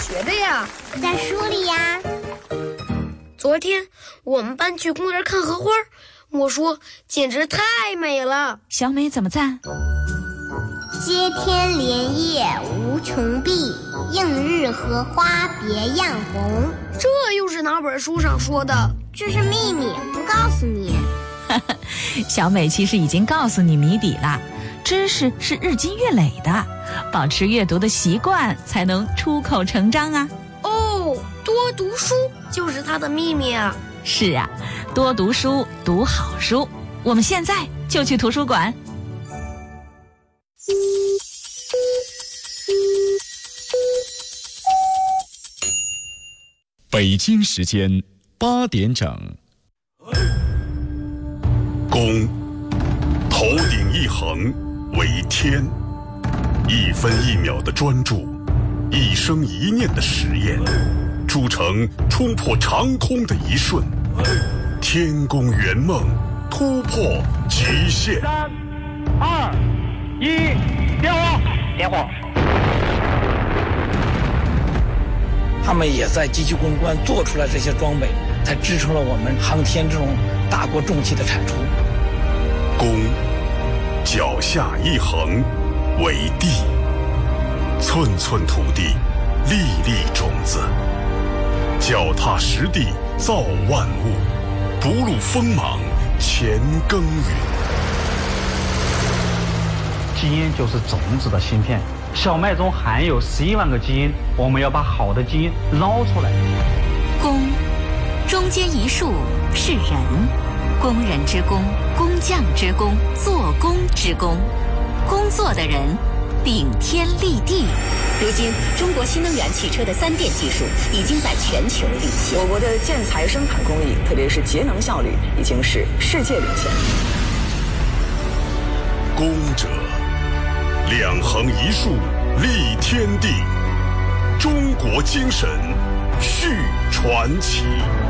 学的呀？ 在书里呀。 昨天我们班去公园看荷花，我说简直太美了。 小美怎么赞？ 接天莲叶无穷碧，映日荷花别样红。 这又是哪本书上说的？ 这是秘密，不告诉你。 小美其实已经告诉你谜底了，知识是日积月累的，保持阅读的习惯才能出口成章啊。 哦，多读书就是它的秘密啊。 是啊，多读书，读好书。我们现在就去图书馆。 北京时间8点整。 公，头顶一横为天，一分一秒的专注，一生一念的实验，铸成冲破长空的一瞬，天宫圆梦，突破极限。 3、2、1，点火！点火！ 他们也在积极攻关做出来这些装备，才支撑了我们航天这种大国重器的产出。 公，脚下一横为地，寸寸土地，粒粒种子，脚踏实地造万物，不露锋芒乾耕耘。 基因就是种子的芯片，小麦中含有11万个基因，我们要把好的基因捞出来。 工，中间一竖是人，工人之工，工匠之工，做工之工，工作的人顶天立地。 如今，中国新能源汽车的3电技术已经在全球领先。 我国的建材生产工艺，特别是节能效率，已经是世界领先。 工者，两横一竖立天地，中国精神续传奇。